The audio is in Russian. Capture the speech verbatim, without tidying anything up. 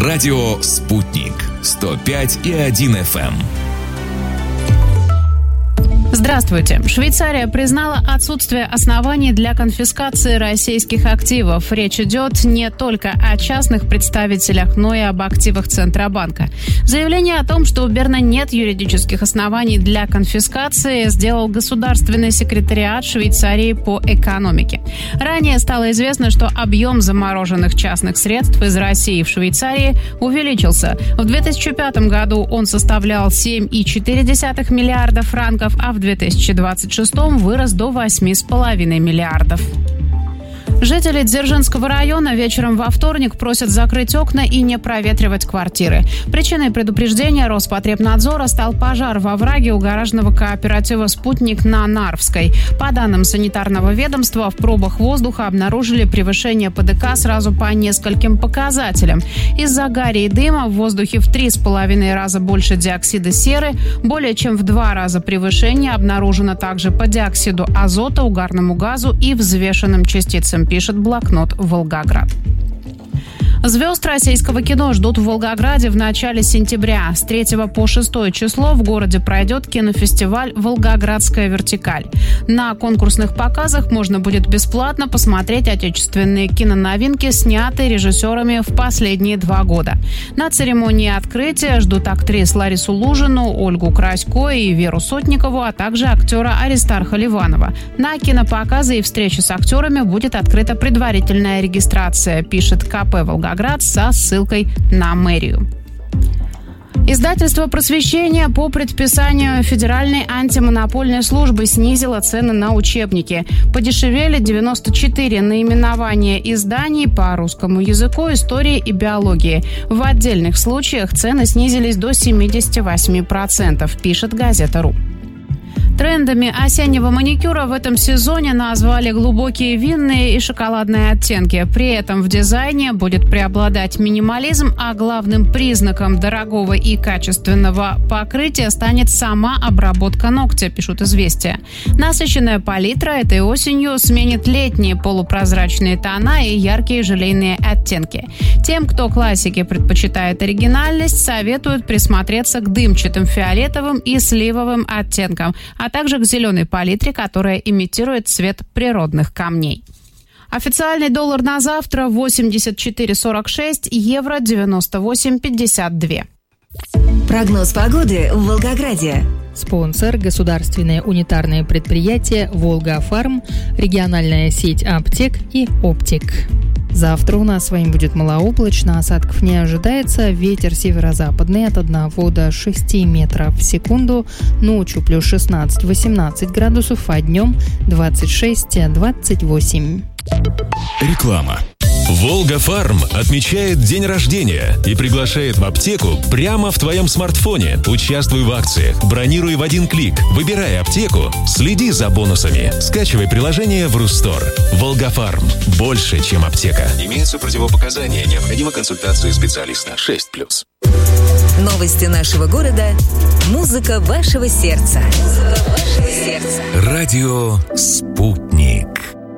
Радио «Спутник» сто пять и один эф эм. Здравствуйте. Швейцария признала отсутствие оснований для конфискации российских активов. Речь идет не только о частных представителях, но и об активах Центробанка. Заявление о том, что у Берна нет юридических оснований для конфискации, сделал Государственный секретариат Швейцарии по экономике. Ранее стало известно, что объем замороженных частных средств из России в Швейцарии увеличился. В две тысячи пятом году он составлял семь целых четыре десятых миллиарда франков, а в две тысячи двадцать шестом вырос до восемь целых пять десятых миллиардов. Жители Дзержинского района вечером во вторник просят закрыть окна и не проветривать квартиры. Причиной предупреждения Роспотребнадзора стал пожар во овраге у гаражного кооператива «Спутник» на Нарвской. По данным санитарного ведомства, в пробах воздуха обнаружили превышение ПДК сразу по нескольким показателям. Из-за гари и дыма в воздухе в три с половиной раза больше диоксида серы, более чем в два раза превышение обнаружено также по диоксиду азота, угарному газу и взвешенным частицам, пишет блокнот «Волгоград». Звезд российского кино ждут в Волгограде в начале сентября. С третьего по шестое число в городе пройдет кинофестиваль «Волгоградская вертикаль». На конкурсных показах можно будет бесплатно посмотреть отечественные киноновинки, снятые режиссерами в последние два года. На церемонии открытия ждут актрис Ларису Лужину, Ольгу Красько и Веру Сотникову, а также актера Аристарха Ливанова. На кинопоказы и встречи с актерами будет открыта предварительная регистрация, пишет ка пэ «Волгоград» со ссылкой на мэрию. Издательство «Просвещение» по предписанию Федеральной антимонопольной службы снизило цены на учебники. Подешевели девяносто четыре наименования изданий по русскому языку, истории и биологии. В отдельных случаях цены снизились до семьдесят восемь процентов, пишет газета.ру. Трендами осеннего маникюра в этом сезоне назвали глубокие винные и шоколадные оттенки. При этом в дизайне будет преобладать минимализм, а главным признаком дорогого и качественного покрытия станет сама обработка ногтя, пишут «Известия». Насыщенная палитра этой осенью сменит летние полупрозрачные тона и яркие желейные оттенки. Тем, кто классики предпочитает оригинальность, советуют присмотреться к дымчатым фиолетовым и сливовым оттенкам, а также к зеленой палитре, которая имитирует цвет природных камней. Официальный доллар на завтра восемьдесят четыре сорок шесть, евро девяносто восемь пятьдесят два. Прогноз погоды в Волгограде. Спонсор – государственное унитарное предприятие «Волга-Фарм», региональная сеть аптек и оптик. Завтра у нас с вами будет малооблачно, осадков не ожидается, ветер северо-западный от одного до шести метров в секунду, ночью плюс шестнадцать-восемнадцать градусов, а днем двадцать шесть - двадцать восемь. Реклама. «Волга-Фарм» отмечает день рождения и приглашает в аптеку прямо в твоем смартфоне. Участвуй в акциях, бронируй в один клик, выбирай аптеку, следи за бонусами. Скачивай приложение в Рустор. «Волга-Фарм» – больше, чем аптека. Имеются противопоказания, необходима консультация специалиста. шесть плюс. Новости нашего города. Музыка вашего сердца. Музыка вашего сердца. Радио «Спутник».